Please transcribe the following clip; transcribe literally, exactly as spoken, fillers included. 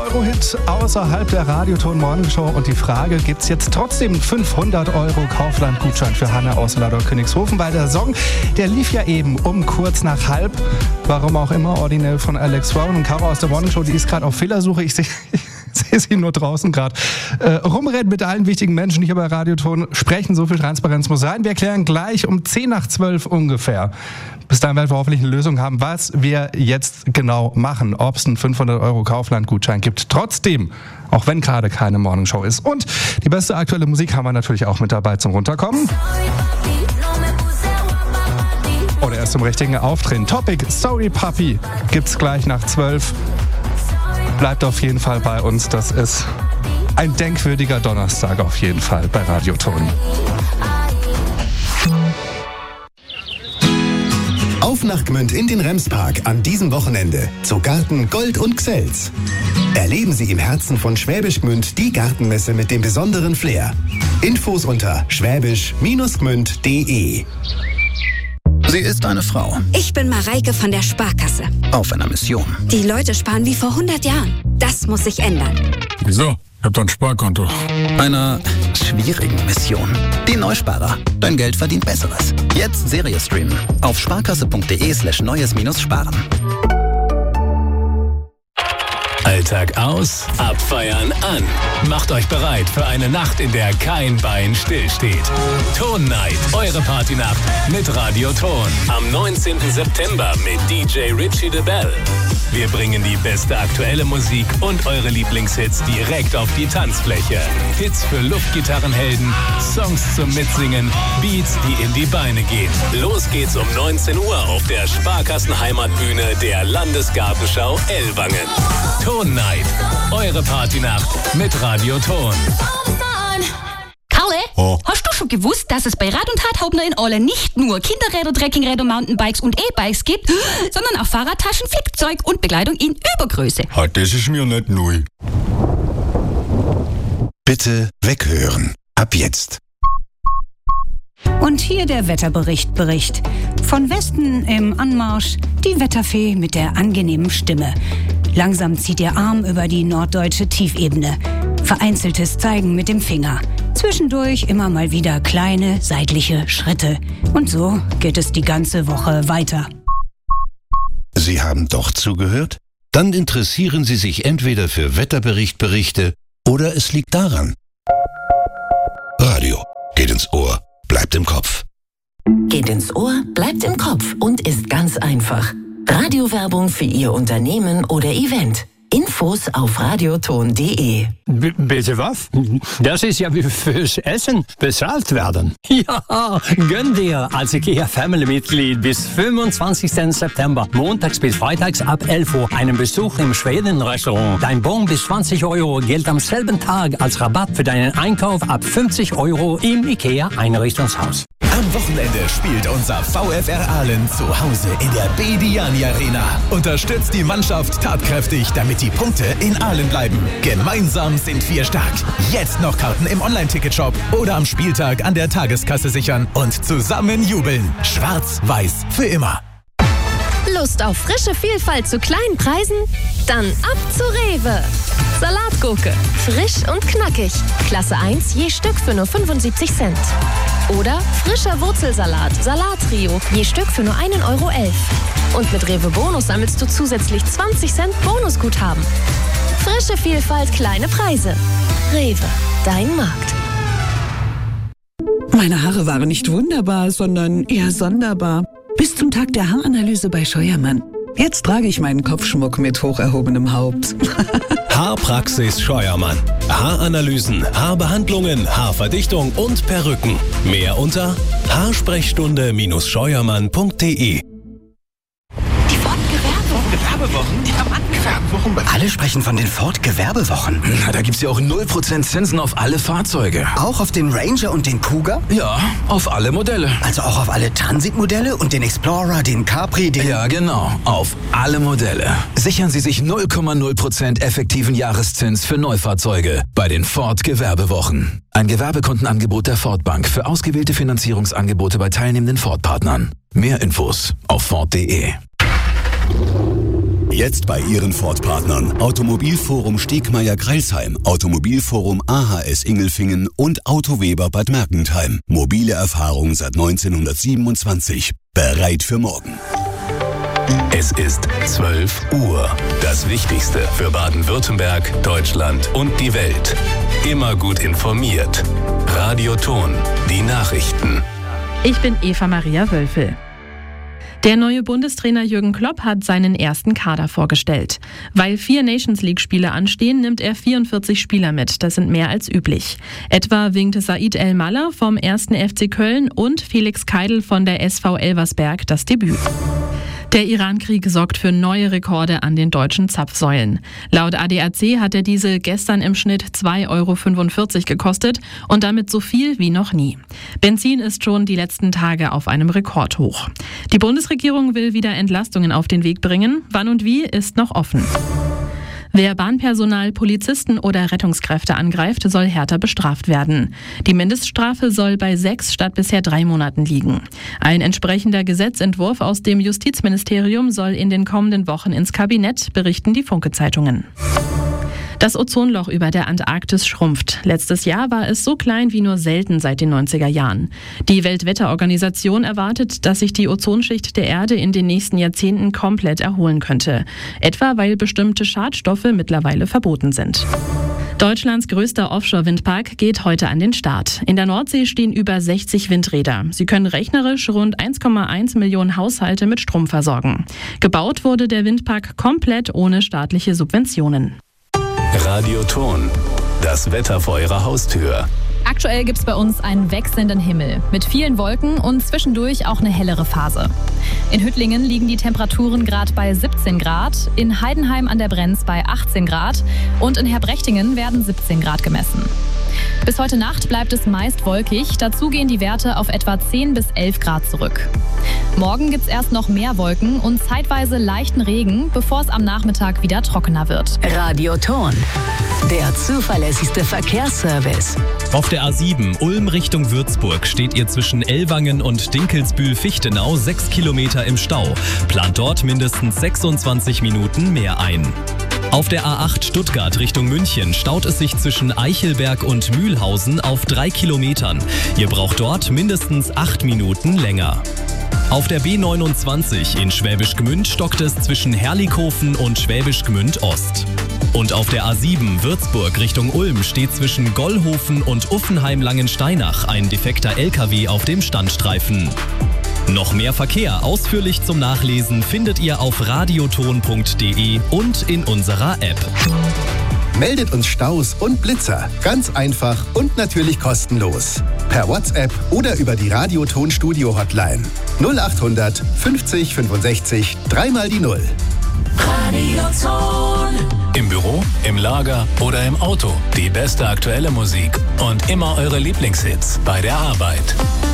Euro-Hit außerhalb der Radioton Morgenshow und die Frage, gibt's jetzt trotzdem fünfhundert Euro Kaufland-Gutschein für Hanne aus Lador-Königshofen? Weil der Song, der lief ja eben um kurz nach halb, warum auch immer, originell von Alex Warren und Caro aus der Morgenshow, die ist gerade auf Fehlersuche, ich sehe sehe sie nur draußen gerade, äh, rumrennen mit allen wichtigen Menschen hier bei Radioton, sprechen, so viel Transparenz muss sein. Wir erklären gleich um zehn nach zwölf ungefähr. Bis dahin werden wir hoffentlich eine Lösung haben, was wir jetzt genau machen, ob es einen fünfhundert Euro Kaufland-Gutschein gibt. Trotzdem, auch wenn gerade keine Morningshow ist. Und die beste aktuelle Musik haben wir natürlich auch mit dabei zum Runterkommen. Oder erst zum richtigen Auftreten. Topic Sorry Puppy gibt's gleich nach zwölf. Bleibt auf jeden Fall bei uns. Das ist ein denkwürdiger Donnerstag auf jeden Fall bei Radioton. Auf nach Gmünd in den Remspark an diesem Wochenende zu Garten Gold und Gselz. Erleben Sie im Herzen von Schwäbisch Gmünd die Gartenmesse mit dem besonderen Flair. Infos unter schwäbisch Gmünd punkt de. Sie ist eine Frau. Ich bin Mareike von der Sparkasse. Auf einer Mission. Die Leute sparen wie vor hundert Jahren. Das muss sich ändern. Wieso? Ich hab doch ein Sparkonto. Einer schwierigen Mission. Die Neusparer. Dein Geld verdient Besseres. Jetzt Serie streamen. Auf sparkasse.de slash neues minus sparen. Alltag aus, abfeiern an. Macht euch bereit für eine Nacht, in der kein Bein stillsteht. Ton Night, eure Partynacht mit Radio Ton. Am neunzehnten September mit D J Richie de Bell. Wir bringen die beste aktuelle Musik und eure Lieblingshits direkt auf die Tanzfläche. Hits für Luftgitarrenhelden, Songs zum Mitsingen, Beats, die in die Beine gehen. Los geht's um neunzehn Uhr auf der Sparkassenheimatbühne der Landesgartenschau Ellwangen. Ton Night, eure Partynacht mit Radio Ton. Kalle, Oh. hast du schon gewusst, dass es bei Rad und Harthaubner in Orle nicht nur Kinderräder, Trekkingräder, Mountainbikes und E-Bikes gibt, sondern auch Fahrradtaschen, Flickzeug und Bekleidung in Übergröße? Ah, das ist mir nicht neu. Bitte weghören. Ab jetzt. Und hier der Wetterbericht Bericht. Von Westen im Anmarsch die Wetterfee mit der angenehmen Stimme. Langsam zieht ihr Arm über die norddeutsche Tiefebene. Vereinzeltes Zeigen mit dem Finger. Zwischendurch immer mal wieder kleine seitliche Schritte. Und so geht es die ganze Woche weiter. Sie haben doch zugehört? Dann interessieren Sie sich entweder für Wetterberichtberichte oder es liegt daran. Radio geht ins Ohr, bleibt im Kopf. Geht ins Ohr, bleibt im Kopf und ist ganz einfach. Radiowerbung für Ihr Unternehmen oder Event. Infos auf radioton punkt de. B- bitte was? Das ist ja wie fürs Essen bezahlt werden. Ja, gönn dir als IKEA Family-Mitglied bis fünfundzwanzigsten September, montags bis freitags ab elf Uhr, einen Besuch im Schweden-Restaurant. Dein Bon bis zwanzig Euro gilt am selben Tag als Rabatt für deinen Einkauf ab fünfzig Euro im IKEA-Einrichtungshaus. Am Wochenende spielt unser VfR Aalen zu Hause in der Bediani Arena. Unterstützt die Mannschaft tatkräftig, damit die Punkte in Aalen bleiben. Gemeinsam sind wir stark. Jetzt noch Karten im Online-Ticketshop oder am Spieltag an der Tageskasse sichern und zusammen jubeln. Schwarz-Weiß für immer. Lust auf frische Vielfalt zu kleinen Preisen? Dann ab zu Rewe. Salatgurke, frisch und knackig. Klasse eins je Stück für nur fünfundsiebzig Cent. Oder frischer Wurzelsalat, Salattrio, je Stück für nur einen Euro elf. Und mit Rewe Bonus sammelst du zusätzlich zwanzig Cent Bonusguthaben. Frische Vielfalt, kleine Preise. Rewe, dein Markt. Meine Haare waren nicht wunderbar, sondern eher sonderbar. Bis zum Tag der Haaranalyse bei Scheuermann. Jetzt trage ich meinen Kopfschmuck mit hoch erhobenem Haupt. Haarpraxis Scheuermann. Haaranalysen, Haarbehandlungen, Haarverdichtung und Perücken. Mehr unter haarsprechstunde Scheuermann punkt de. Gewerbewochen? Die Gewerbewochen? Alle sprechen von den Ford Gewerbewochen. Na, da gibt's ja auch null Prozent Zinsen auf alle Fahrzeuge. Auch auf den Ranger und den Cougar? Ja, auf alle Modelle. Also auch auf alle Transit-Modelle und den Explorer, den Capri, den... Ja, genau. Auf alle Modelle. Sichern Sie sich null Komma null Prozent effektiven Jahreszins für Neufahrzeuge bei den Ford Gewerbewochen. Ein Gewerbekundenangebot der Ford Bank für ausgewählte Finanzierungsangebote bei teilnehmenden Ford-Partnern. Mehr Infos auf Ford punkt de. Jetzt bei Ihren Ford-Partnern. Automobilforum Stegmeier-Greilsheim, Automobilforum A H S Ingelfingen und Autoweber Bad Mergentheim. Mobile Erfahrung seit neunzehnhundertsiebenundzwanzig. Bereit für morgen. Es ist zwölf Uhr. Das Wichtigste für Baden-Württemberg, Deutschland und die Welt. Immer gut informiert. Radio Ton, die Nachrichten. Ich bin Eva Maria Wölfel. Der neue Bundestrainer Jürgen Klopp hat seinen ersten Kader vorgestellt. Weil vier Nations-League-Spiele anstehen, nimmt er vierundvierzig Spieler mit. Das sind mehr als üblich. Etwa winkte Said El-Mallah vom ersten F C Köln und Felix Keidl von der S V Elversberg das Debüt. Der Iran-Krieg sorgt für neue Rekorde an den deutschen Zapfsäulen. Laut A D A C hat der Diesel gestern im Schnitt zwei Euro fünfundvierzig gekostet und damit so viel wie noch nie. Benzin ist schon die letzten Tage auf einem Rekordhoch. Die Bundesregierung will wieder Entlastungen auf den Weg bringen. Wann und wie ist noch offen. Wer Bahnpersonal, Polizisten oder Rettungskräfte angreift, soll härter bestraft werden. Die Mindeststrafe soll bei sechs statt bisher drei Monaten liegen. Ein entsprechender Gesetzentwurf aus dem Justizministerium soll in den kommenden Wochen ins Kabinett, berichten die Funke-Zeitungen. Das Ozonloch über der Antarktis schrumpft. Letztes Jahr war es so klein wie nur selten seit den neunziger Jahren. Die Weltwetterorganisation erwartet, dass sich die Ozonschicht der Erde in den nächsten Jahrzehnten komplett erholen könnte. Etwa weil bestimmte Schadstoffe mittlerweile verboten sind. Deutschlands größter Offshore-Windpark geht heute an den Start. In der Nordsee stehen über sechzig Windräder. Sie können rechnerisch rund eins Komma eins Millionen Haushalte mit Strom versorgen. Gebaut wurde der Windpark komplett ohne staatliche Subventionen. Radio Ton, das Wetter vor Ihrer Haustür. Aktuell gibt es bei uns einen wechselnden Himmel mit vielen Wolken und zwischendurch auch eine hellere Phase. In Hüttlingen liegen die Temperaturen gerade bei siebzehn Grad, in Heidenheim an der Brenz bei achtzehn Grad und in Herbrechtingen werden siebzehn Grad gemessen. Bis heute Nacht bleibt es meist wolkig, dazu gehen die Werte auf etwa zehn bis elf Grad zurück. Morgen gibt es erst noch mehr Wolken und zeitweise leichten Regen, bevor es am Nachmittag wieder trockener wird. Radio Ton, der zuverlässigste Verkehrsservice. Auf der A sieben Ulm Richtung Würzburg steht ihr zwischen Ellwangen und Dinkelsbühl-Fichtenau sechs Kilometer im Stau. Plant dort mindestens sechsundzwanzig Minuten mehr ein. Auf der A acht Stuttgart Richtung München staut es sich zwischen Eichelberg und Mühlhausen auf drei Kilometern. Ihr braucht dort mindestens acht Minuten länger. Auf der B neunundzwanzig in Schwäbisch Gmünd stockt es zwischen Herlikofen und Schwäbisch Gmünd Ost. Und auf der A sieben Würzburg Richtung Ulm steht zwischen Gollhofen und Uffenheim-Langensteinach ein defekter L K W auf dem Standstreifen. Noch mehr Verkehr ausführlich zum Nachlesen findet ihr auf radioton punkt de und in unserer App. Meldet uns Staus und Blitzer. Ganz einfach und natürlich kostenlos. Per WhatsApp oder über die Radioton Studio Hotline. null achthundert fünfzig fünfundsechzig dreimal die Null. Radioton. Im Büro, im Lager oder im Auto. Die beste aktuelle Musik und immer eure Lieblingshits bei der Arbeit.